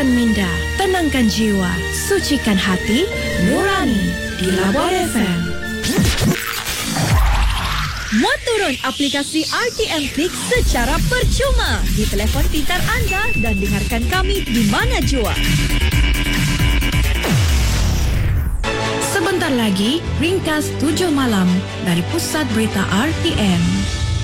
Kuatkan minda, tenangkan jiwa, sucikan hati, nurani di Labor FM. Muat turun aplikasi RTM Click secara percuma di telefon pintar anda dan dengarkan kami di mana jua. Sebentar lagi, ringkas 7 malam dari Pusat Berita RTM.